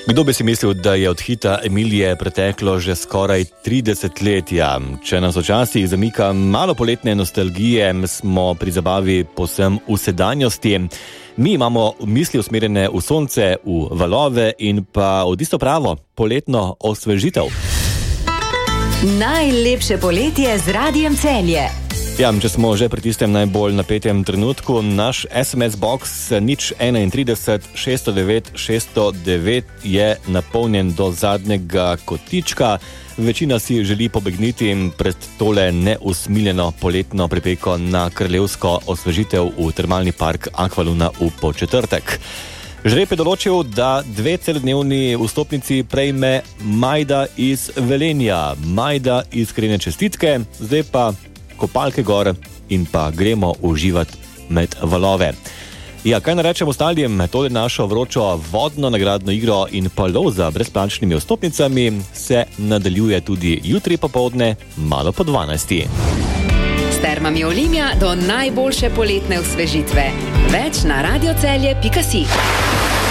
Kdo bi si mislil, da je od hita Emilije preteklo že skoraj 30 let? Če nas včasih zamika malo poletne nostalgije, smo pri zabavi povsem v sedanjosti. Mi imamo misli usmerjene v sonce, v valove in pa v tisto pravo poletno osvežitev. Najlepše poletje z Radiem Celje. Če smo že pri tistem najbolj napetem trenutku, naš SMS box 031 609 609 je napolnjen do zadnjega kotička. Večina si želi pobegniti pred tole neusmiljeno poletno pripeko na kraljevsko osvežitev v termalni park Aqualuna v Podčetrtek. Žreb je določil, da 2 celodnevni vstopnici prejme Majda iz Velenja. Majda, iskrene čestitke, zdaj pa kopalke gor in pa gremo uživati med valove. Kaj narečem ostalim? Tole našo vročo vodno nagradno igro in pa lov za brezplačnimi vstopnicami se nadaljuje tudi jutri popoldne, malo po 12. S termami Olimia do najboljše poletne osvežitve. Več na radiocelje.si.